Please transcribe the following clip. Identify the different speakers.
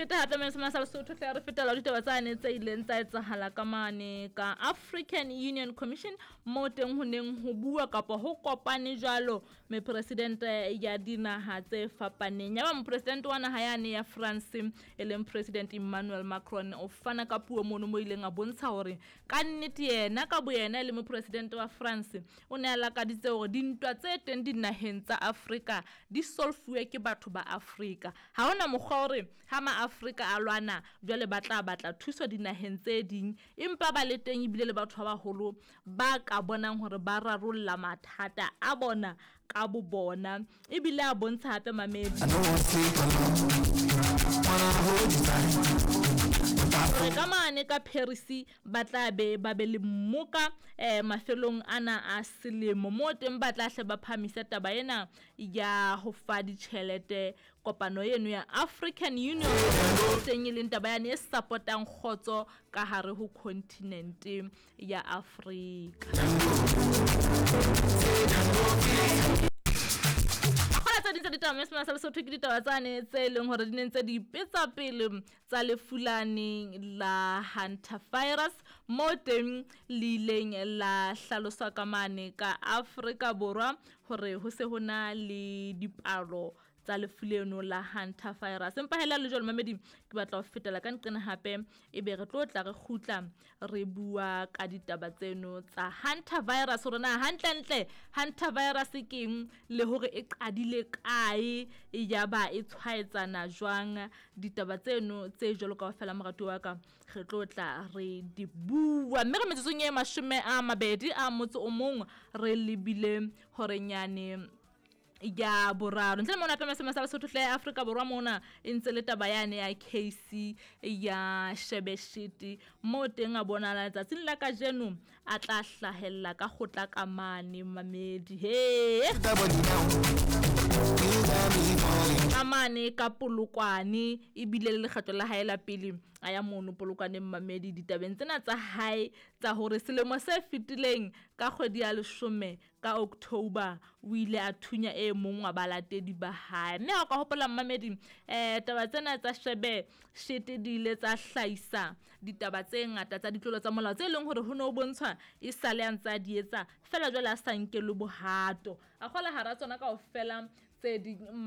Speaker 1: feta hape mena sa Lesotho tla re fetela ditaba tsane tse ileng tsa etsahala ka mane ka African Union Commission mo teng ho neng ho bua kapa ho kopane jwalo me president ya dinaha tse fapaneng ya ba mopresident wa naha yane ya France eleng president Emmanuel Macron o fana ka puo mono mo ileng a bontsha hore ka nnete yena ka boyena le mo president wa France o ne a lakaditse hore dintwa tse teng dinaheng tsa Afrika di solfuwe ke batho ba Afrika ha ona mokgwa hore ha ma Afrika a lwana jwale batla thuso dinaheng tse ding empa ba le teng ibile le batho ba baholo ba ka bonang hore ba rarolla mathata a bona ka bo bona ibile a bontsha hape mamedi ka mane ka Paris batla be le mmoka mafelong ana a selemo mo teng batla hle ba phamisa taba ena ya ho fa ditjhelete kopano yeno ya African Union teng le taba yane e supportang khotso ka hare ho continent ya Afrika. Tsa ditaba mena sa Lesotho ke ditaba tsane tse leng hore di nentse di ipetsa pele tsa lefulane la hantavirus mo teng le ileng la hlalosa ka mane ka Afrika Borwa hore ho se hona le dipalo tsa lefuleno la hantavirus empa hela le jole mamedi ke batla ho fetela ka nqena hape ebe re tlo tla re khutla re bua ka ditaba tseno tsa hantavirus rona hantle hantavirus ke eng le hore e qadile kae ya ba e tshwaetsana jwang ditaba tseno tse jolo ka fela moratu wa ka re tlo tla re di bua mme re metsong e 20 a motso o mong re lebile hore nyane ya boraro ntle mona pe mesa sa Lesotho hle Afrika Borwa mona ntse le taba yane ya case ya Shebeshiti mo teng a bonala tsatsing la ka jeno a tla hlahella ka khotla ka mane mamedi amane ka Polokwane ibile le lekgetlo la hae la pele a ya mono Polokwane mamedi ditabeng tsena tsa hae tsa hore selemo se fetileng ka kgwedi ya 10 ka October o ile a thunya e mong wa balatedi ba hae mme a ka hopola mamedi taba tsena tsa Shebeshiti di ile tsa hlaisa ditaba tse ngata tsa ditlolo tsa molao tse leng hore ho no bontshwa e sale antsa di etsa fela jwale a sa nkele bohato a kgola hara tsona ka ofela tse di